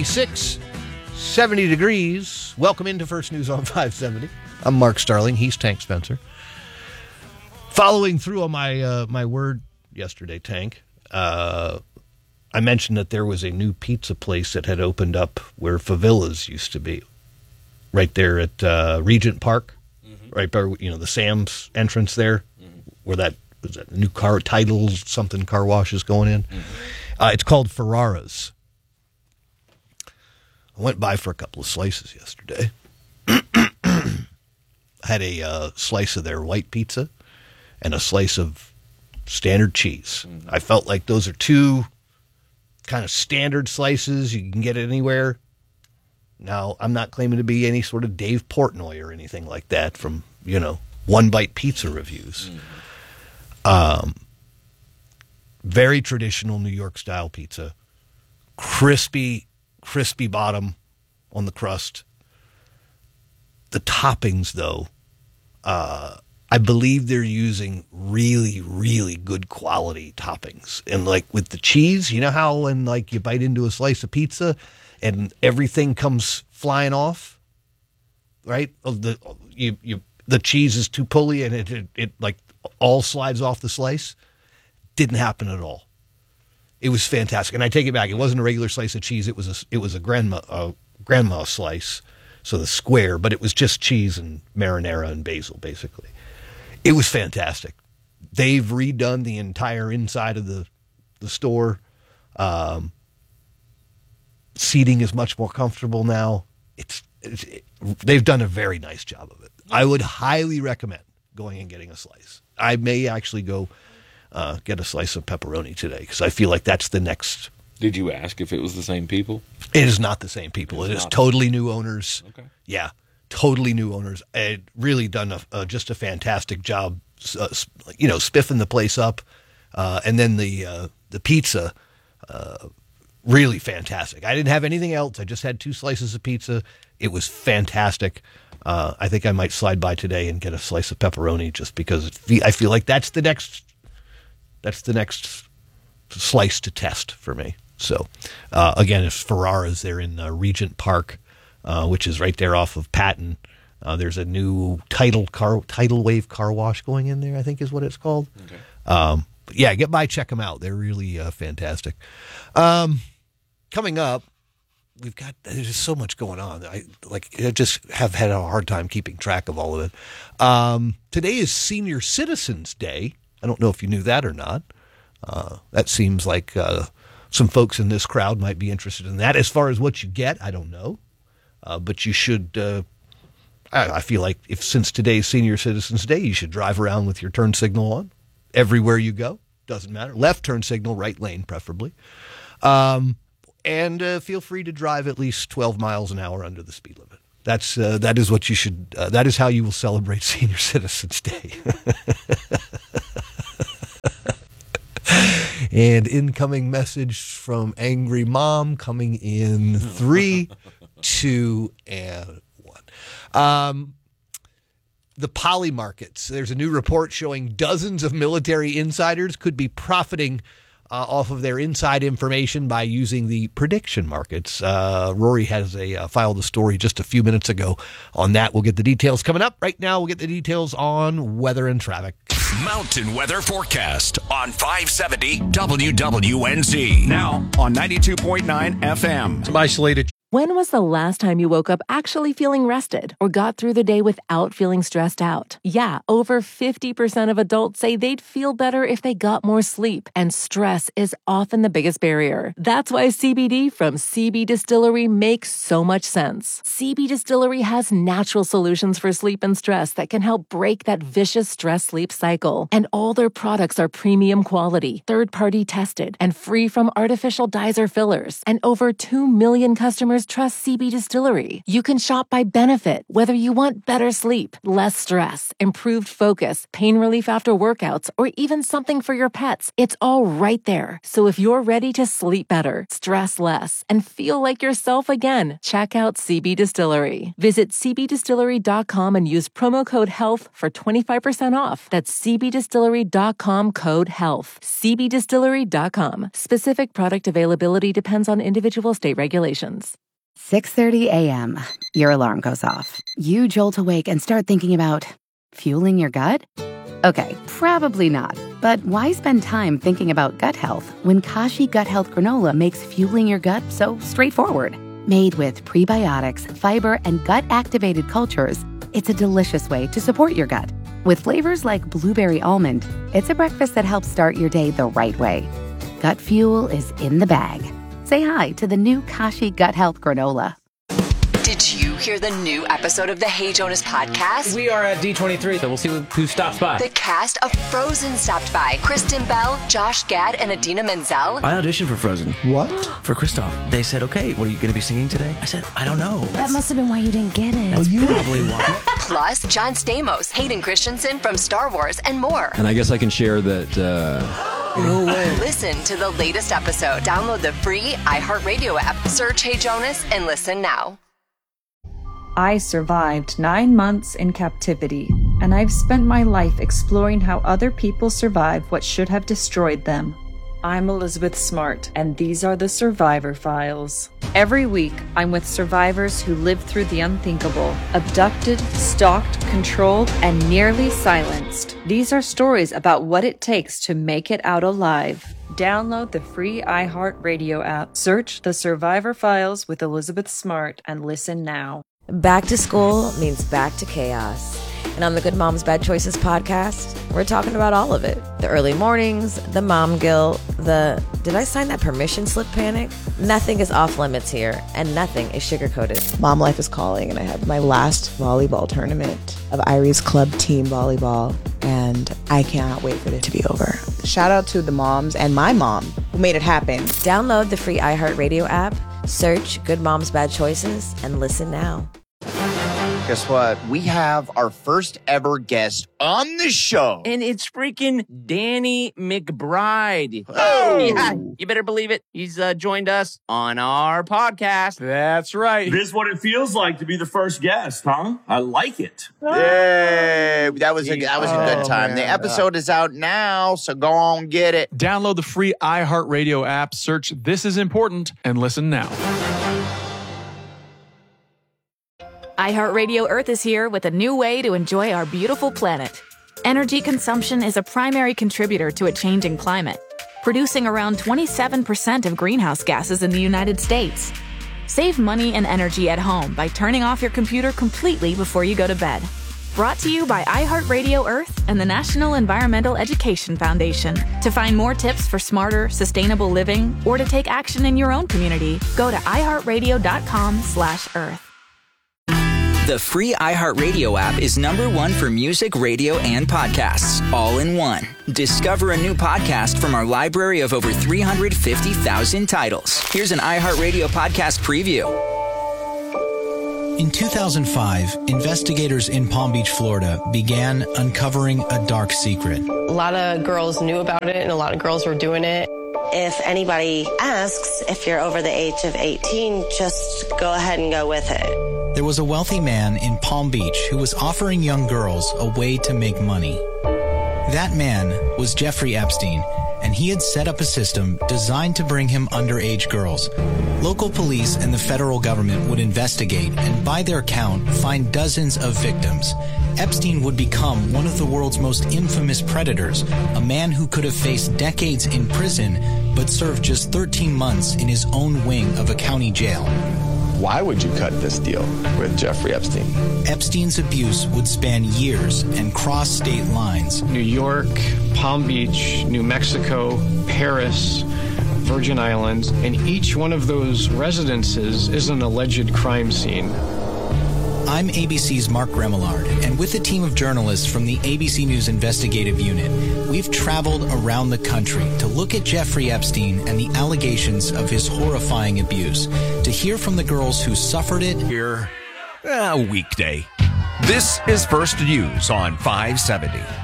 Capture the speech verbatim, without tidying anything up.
eighty-six, seventy degrees. Welcome into First News on five seventy. I'm Mark Starling. He's Tank Spencer. Following through on my uh, my word yesterday, Tank, uh, I mentioned that there was a new pizza place that had opened up where Favilla's used to be, right there at uh, Regent Park, mm-hmm. right by, you know, the Sam's entrance there, mm-hmm. where that was that new car title something car wash is going in. Mm-hmm. Uh, it's called Ferrara's. I went by for a couple of slices yesterday. I had a uh, slice of their white pizza and a slice of standard cheese. Mm-hmm. I felt like those are two kind of standard slices. You can get it anywhere. Now, I'm not claiming to be any sort of Dave Portnoy or anything like that from, you know, One Bite Pizza reviews. Mm-hmm. Um, very traditional New York style pizza. Crispy, crispy bottom on the crust. The toppings, though, uh, I believe they're using really, really good quality toppings. And like with the cheese, you know how when like you bite into a slice of pizza and everything comes flying off, right? The you you the cheese is too pully and it it, it like all slides off the slice. Didn't happen at all. It was fantastic, and I take it back. It wasn't a regular slice of cheese. It was a it was a grandma a grandma slice, so the square, but it was just cheese and marinara and basil, basically. It was fantastic. They've redone the entire inside of the the store. Um, seating is much more comfortable now. It's, it's it, they've done a very nice job of it. I would highly recommend going and getting a slice. I may actually go uh, get a slice of pepperoni today because I feel like that's the next. Did you ask if it was the same people? It is not the same people. It is totally new owners. Okay. Yeah. Totally new owners. Had really done a, uh, just a fantastic job, uh, you know, spiffing the place up, uh, and then the uh, the pizza, uh, really fantastic. I didn't have anything else. I just had two slices of pizza. It was fantastic. Uh, I think I might slide by today and get a slice of pepperoni just because it, I feel like that's the next that's the next slice to test for me. So uh, again, it's Ferrara's. They're in uh, Regent Park. Uh, which is right there off of Patton. Uh, there's a new tidal car, tidal wave car wash going in there, I think is what it's called. Okay. Um, but yeah, get by, check them out. They're really uh, fantastic. Um, coming up, we've got, there's just so much going on. I like I just have had a hard time keeping track of all of it. Um, today is Senior Citizens Day. I don't know if you knew that or not. Uh, that seems like uh, some folks in this crowd might be interested in that. As far as what you get, I don't know. Uh, but you should, uh, I, I feel like if since today's Senior Citizens Day, you should drive around with your turn signal on everywhere you go. Doesn't matter. Left turn signal, right lane preferably. Um, and uh, feel free to drive at least twelve miles an hour under the speed limit. That's uh, that is what you should, uh, that is how you will celebrate Senior Citizens Day. And incoming message from Angry Mom coming in three, two, and one. Um, the poly markets. There's a new report showing dozens of military insiders could be profiting uh, off of their inside information by using the prediction markets. Uh, Rory has a uh, filed a story just a few minutes ago on that. We'll get the details coming up. Right now, we'll get the details on weather and traffic. Mountain Weather Forecast on five seventy W W N Z. Now on ninety-two point nine F M. Some isolated. When was the last time you woke up actually feeling rested or got through the day without feeling stressed out? Yeah, over fifty percent of adults say they'd feel better if they got more sleep, and stress is often the biggest barrier. That's why C B D from C B Distillery makes so much sense. C B Distillery has natural solutions for sleep and stress that can help break that vicious stress-sleep cycle. And all their products are premium quality, third-party tested, and free from artificial dyes or fillers. And over two million customers customers trust C B Distillery. You can shop by benefit, whether you want better sleep, less stress, improved focus, pain relief after workouts, or even something for your pets. It's all right there. So if you're ready to sleep better, stress less, and feel like yourself again, check out C B Distillery. Visit c b distillery dot com and use promo code HEALTH for twenty-five percent off. That's c b distillery dot com code HEALTH. c b distillery dot com. Specific product availability depends on individual state regulations. six thirty a.m. Your alarm goes off. You jolt awake and start thinking about fueling your gut? Okay, probably not. But why spend time thinking about gut health when Kashi Gut Health Granola makes fueling your gut so straightforward? Made with prebiotics, fiber, and gut-activated cultures, it's a delicious way to support your gut. With flavors like blueberry almond, it's a breakfast that helps start your day the right way. Gut fuel is in the bag. Say hi to the new Kashi Gut Health Granola. Did you hear the new episode of the Hey Jonas podcast? We are at D twenty-three, so we'll see who stops by. The cast of Frozen stopped by. Kristen Bell, Josh Gad, and Idina Menzel. I auditioned for Frozen. What? For Kristoff. They said, okay, what are you going to be singing today? I said, I don't know. That must have been why you didn't get it. That's oh, probably why. Plus, John Stamos, Hayden Christensen from Star Wars, and more. And I guess I can share that... Uh... No way. Listen to the latest episode. Download the free iHeartRadio app. Search Hey Jonas and listen now. I survived nine months in captivity, and I've spent my life exploring how other people survive what should have destroyed them. I'm Elizabeth Smart, and these are the Survivor Files. Every week, I'm with survivors who lived through the unthinkable, abducted, stalked, controlled, and nearly silenced. These are stories about what it takes to make it out alive. Download the free iHeartRadio app, search The Survivor Files with Elizabeth Smart, and listen now. Back to school means back to chaos. And on the Good Moms Bad Choices podcast, we're talking about all of it. The early mornings, the mom guilt, the did I sign that permission slip panic? Nothing is off limits here, and nothing is sugar-coated. Mom life is calling, and I have my last volleyball tournament of Irie's club team volleyball, and I cannot wait for it to be over. Shout out to the moms and my mom who made it happen. Download the free iHeartRadio app, search Good Moms Bad Choices, and listen now. Guess what? We have our first ever guest on the show. And it's freaking Danny McBride. Oh! Yeah, you better believe it. He's uh, joined us on our podcast. That's right. This is what it feels like to be the first guest, huh? I like it. Yay! That was a, that was a good time. Oh, the episode is out now, so go on, get it. Download the free iHeartRadio app, search This Is Important, and listen now. iHeartRadio Earth is here with a new way to enjoy our beautiful planet. Energy consumption is a primary contributor to a changing climate, producing around twenty-seven percent of greenhouse gases in the United States. Save money and energy at home by turning off your computer completely before you go to bed. Brought to you by iHeartRadio Earth and the National Environmental Education Foundation. To find more tips for smarter, sustainable living, or to take action in your own community, go to iHeartRadio.com slash Earth. The free iHeartRadio app is number one for music, radio, and podcasts, all in one. Discover a new podcast from our library of over three hundred fifty thousand titles. Here's an iHeartRadio podcast preview. In two thousand five, investigators in Palm Beach, Florida, began uncovering a dark secret. A lot of girls knew about it, and a lot of girls were doing it. If anybody asks if you're over the age of eighteen, just go ahead and go with it. There was a wealthy man in Palm Beach who was offering young girls a way to make money. That man was Jeffrey Epstein, and he had set up a system designed to bring him underage girls. Local police and the federal government would investigate and, by their count, find dozens of victims. Epstein would become one of the world's most infamous predators, a man who could have faced decades in prison but served just thirteen months in his own wing of a county jail. Why would you cut this deal with Jeffrey Epstein? Epstein's abuse would span years and cross state lines. New York, Palm Beach, New Mexico, Paris, Virgin Islands, and each one of those residences is an alleged crime scene. I'm A B C's Mark Remillard, and with a team of journalists from the A B C News Investigative Unit, we've traveled around the country to look at Jeffrey Epstein and the allegations of his horrifying abuse, to hear from the girls who suffered it. Here, a weekday. This is First News on five seventy.